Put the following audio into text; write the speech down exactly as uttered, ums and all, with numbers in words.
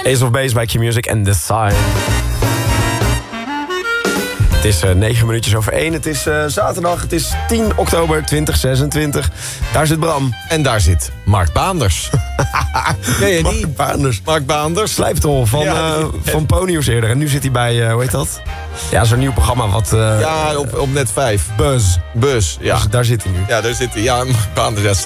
Ace of Base bij Q-Music en The Sign. Het is uh, negen minuutjes over één. Het is uh, zaterdag. Het is tien oktober tweeduizend zesentwintig. Daar zit Bram. En daar zit Mark Baanders. Nee, je niet? Mark Baanders. Mark Baanders. Slijptol van, Ja, uh, van Ponyus eerder. En nu zit hij bij, uh, hoe heet dat? Ja, zo'n nieuw programma wat... Uh, Ja, op, op net vijf. Buzz. Bus, ja. Dus daar zit hij nu. Ja, daar zit hij. Ja, Mark Baanders. Ja,